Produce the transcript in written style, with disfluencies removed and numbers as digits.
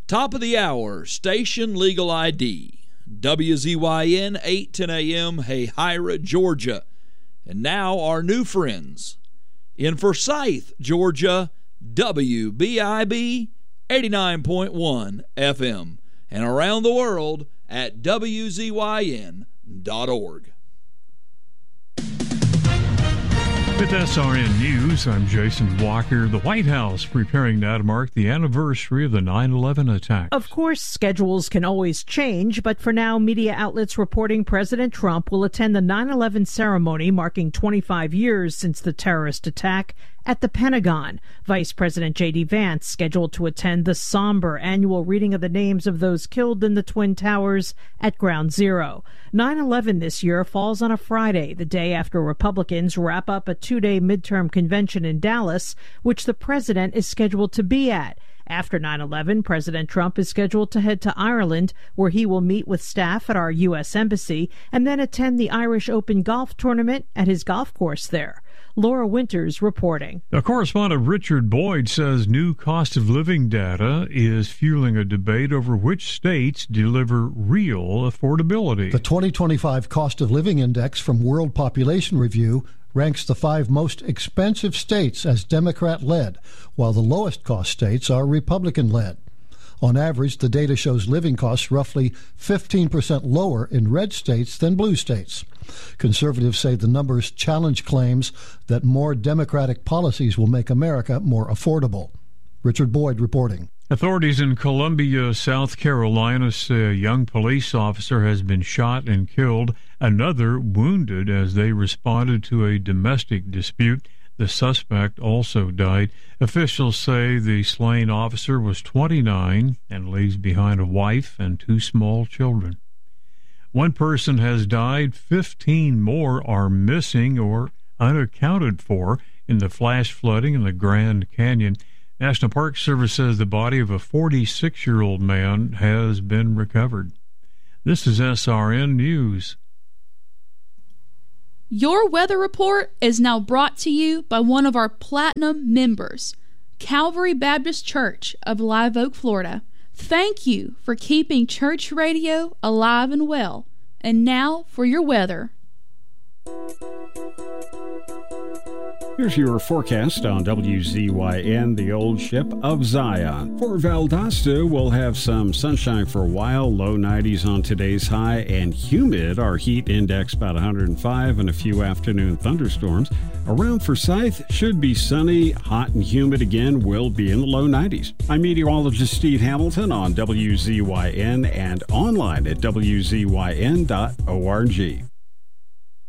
Top of the hour, Station Legal ID. WZYN 810 AM, Hayhira, Georgia. And now our new friends. In Forsyth, Georgia, WBIB 89.1 FM. And around the world at WZYN.org. With SRN News, I'm Jason Walker. The White House preparing now to mark the anniversary of the 9/11 attacks. Of course, schedules can always change, but for now, media outlets reporting President Trump will attend the 9/11 ceremony marking 25 years since the terrorist attack at the Pentagon. Vice President J.D. Vance scheduled to attend the somber annual reading of the names of those killed in the Twin Towers at Ground Zero. 9/11 this year falls on a Friday, the day after Republicans wrap up a two-day midterm convention in Dallas, which the president is scheduled to be at. After 9/11, President Trump is scheduled to head to Ireland, where he will meet with staff at our U.S. Embassy and then attend the Irish Open golf tournament at his golf course there. Laura Winters reporting. The correspondent Richard Boyd says new cost of living data is fueling a debate over which states deliver real affordability. The 2025 Cost of Living Index from World Population Review ranks the 5 most expensive states as Democrat-led, while the lowest cost states are Republican-led. On average, the data shows living costs roughly 15% lower in red states than blue states. Conservatives say the numbers challenge claims that more Democratic policies will make America more affordable. Richard Boyd reporting. Authorities in Columbia, South Carolina say a young police officer has been shot and killed, another wounded as they responded to a domestic dispute. The suspect also died. Officials say the slain officer was 29 and leaves behind a wife and 2 small children. One person has died. 15 more are missing or unaccounted for in the flash flooding in the Grand Canyon. National Park Service says the body of a 46-year-old man has been recovered. This is SRN News. Your weather report is now brought to you by one of our Platinum members, Calvary Baptist Church of Live Oak, Florida. Thank you for keeping church radio alive and well. And now for your weather. Here's your forecast on WZYN, the old ship of Zion. For Valdosta, we'll have some sunshine for a while, low 90s on today's high, and humid, our heat index about 105, and a few afternoon thunderstorms. Around Forsyth, should be sunny, hot and humid again, will be in the low 90s. I'm meteorologist Steve Hamilton on WZYN and online at WZYN.org.